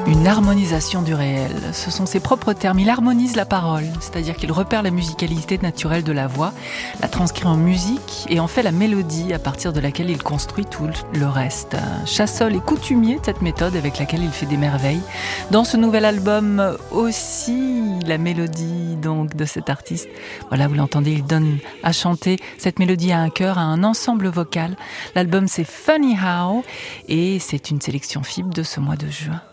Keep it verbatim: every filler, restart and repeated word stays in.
Une harmonisation du réel, ce sont ses propres termes. Il harmonise la parole, c'est-à-dire qu'il repère la musicalité naturelle de la voix, la transcrit en musique et en fait la mélodie à partir de laquelle il construit tout le reste. Chassol est coutumier de cette méthode avec laquelle il fait des merveilles. Dans ce nouvel album aussi, la mélodie donc de cet artiste, voilà, vous l'entendez, il donne à chanter cette mélodie à un chœur, à un ensemble vocal. L'album c'est Funny How et c'est une sélection fibre de ce mois de juin.